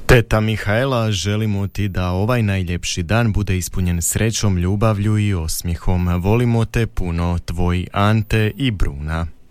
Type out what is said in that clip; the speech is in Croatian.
Teta Mihaela, želimo ti da ovaj najljepši dan bude ispunjen srećom, ljubavlju i osmijehom. Volimo te puno, tvoj Ante i Bruna.